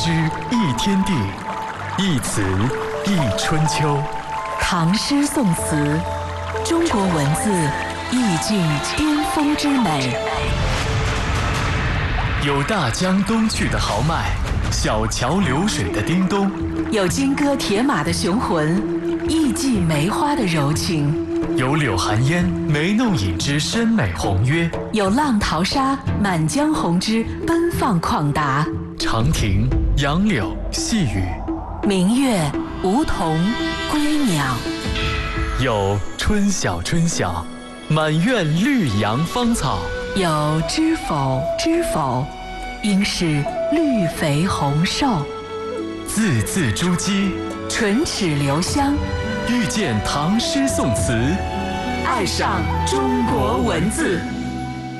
诗一天地，一词一春秋。 唐诗宋词，中国文字意境巅峰之美。 有大江东去的豪迈，小桥流水的叮咚； 有金戈铁马的雄浑，艺伎梅花的柔情； 有柳寒烟眉弄影之深美宏约； 有浪淘沙满江红之奔放旷达。 长亭、杨柳、细雨， 明月、梧桐、归鸟。 有春晓春晓，满院绿杨芳草； 有知否知否，应是绿肥红瘦。 字字珠玑， 唇齿留香， 遇见唐诗宋词， 爱上中国文字。